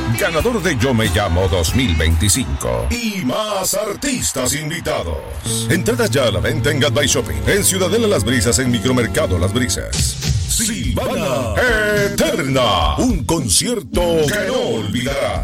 ganador de Yo Me Llamo 2025. Y más artistas invitados. Entradas ya a la venta en Gadbay Shopping, en Ciudadela Las Brisas, en Micromercado Las Brisas. Silvana Eterna, un concierto que no olvidará.